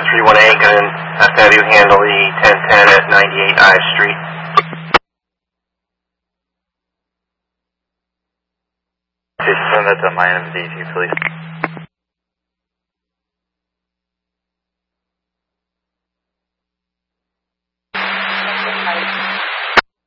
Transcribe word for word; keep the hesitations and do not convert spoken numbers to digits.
three one eight, going to have to have you handle the ten ten at ninety-eight Ives Street. Just send that to my M D two, please.